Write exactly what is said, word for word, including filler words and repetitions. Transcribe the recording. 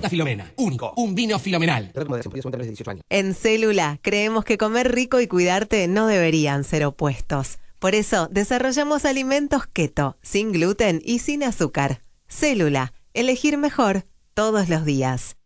Santa Filomena. Único. Un vino filomenal. En Célula creemos que comer rico y cuidarte no deberían ser opuestos. Por eso desarrollamos alimentos keto, sin gluten y sin azúcar. Célula, elegir mejor todos los días.